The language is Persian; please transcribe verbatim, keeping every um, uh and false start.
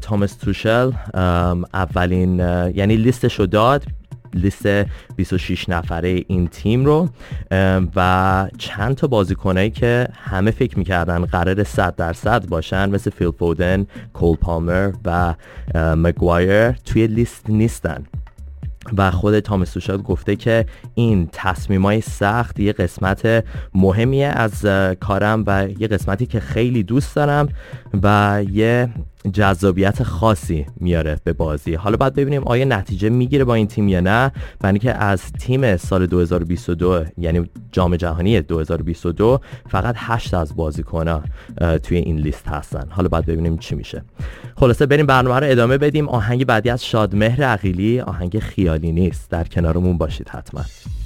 تامس توشل اولین یعنی لیستشو داد، لیست بیست و شش نفره این تیم رو، و چند تا بازیکنایی که همه فکر میکردن قرار صد درصد باشن مثل فیل فودن، کول پالمر و مگوایر توی لیست نیستن. و خود تامس توشل گفته که این تصمیمای سخت یه قسمت مهمیه از کارم و یه قسمتی که خیلی دوست دارم و یه جذابیت خاصی میاره به بازی. حالا باید ببینیم آیا نتیجه میگیره با این تیم یا نه، برای اینکه از تیم سال دو هزار و بیست و دو یعنی جام جهانی دو هزار و بیست و دو فقط هشت از بازیکن‌ها توی این لیست هستن. حالا باید ببینیم چی میشه. خلاصه بریم برنامه رو ادامه بدیم. آهنگ بعدی از شادمهر عقیلی، آهنگ خیالی نیست. در کنارمون باشید حتما.